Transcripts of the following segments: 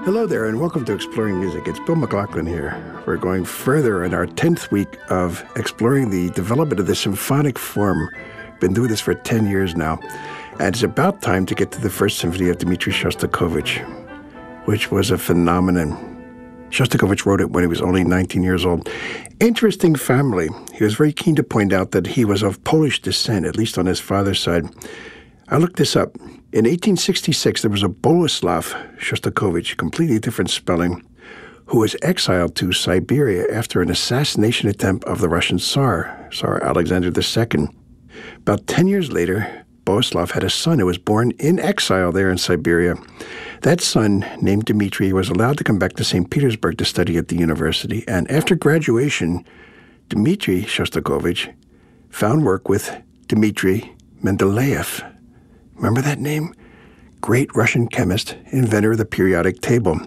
Hello there, and welcome to Exploring Music. It's Bill McLaughlin here. We're going further in our 10th week of exploring the development of the symphonic form. Been doing this for 10 years now, and it's about time to get to the first symphony of Dmitri Shostakovich, which was a phenomenon. Shostakovich wrote it when he was only 19 years old. Interesting family. He was very keen to point out that he was of Polish descent, at least on his father's side. I looked this up. In 1866, there was a Boleslav Shostakovich, completely different spelling, who was exiled to Siberia after an assassination attempt of the Russian Tsar Alexander II. About 10 years later, Boleslav had a son who was born in exile there in Siberia. That son, named Dmitri, was allowed to come back to St. Petersburg to study at the university, and after graduation, Dmitri Shostakovich found work with Dmitri Mendeleev. Remember that name? Great Russian chemist, inventor of the periodic table.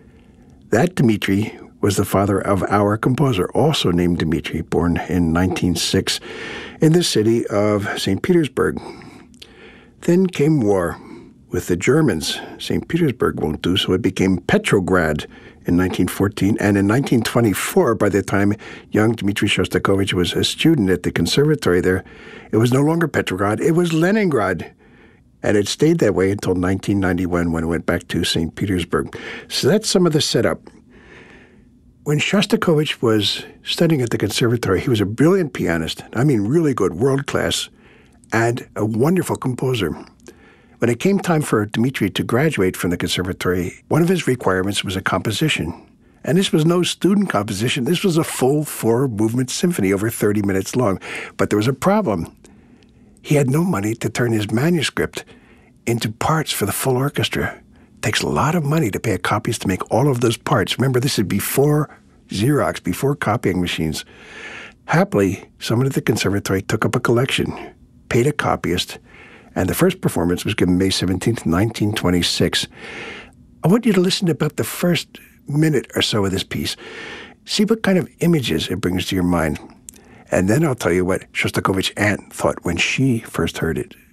That Dmitri was the father of our composer, also named Dmitri, born in 1906 in the city of St. Petersburg. Then came war with the Germans. St. Petersburg won't do, so it became Petrograd in 1914. And in 1924, by the time young Dmitri Shostakovich was a student at the conservatory there, it was no longer Petrograd, it was Leningrad. And it stayed that way until 1991 when it went back to St. Petersburg. So that's some of the setup. When Shostakovich was studying at the conservatory, he was a brilliant pianist. I mean, really good, world-class, and a wonderful composer. When it came time for Dmitri to graduate from the conservatory, one of his requirements was a composition. And this was no student composition. This was a full four-movement symphony over 30 minutes long. But there was a problem. He had no money to turn his manuscript into parts for the full orchestra. It takes a lot of money to pay a copyist to make all of those parts. Remember, this is before Xerox, before copying machines. Happily, someone at the conservatory took up a collection, paid a copyist, and the first performance was given May 17th, 1926. I want you to listen to about the first minute or so of this piece. See what kind of images it brings to your mind. And then I'll tell you what Shostakovich's aunt thought when she first heard it.